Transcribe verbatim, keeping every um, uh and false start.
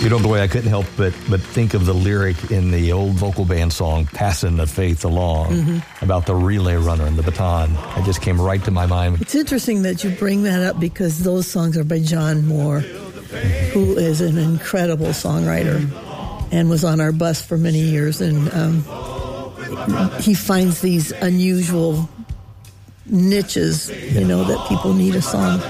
You know, boy, I couldn't help but, but think of the lyric in the old vocal band song, Passing the Faith Along, mm-hmm. about the relay runner and the baton. It just came right to my mind. It's interesting that you bring that up because those songs are by John Moore, who is an incredible songwriter and was on our bus for many years. And um, he finds these unusual niches, you know, that people need a song.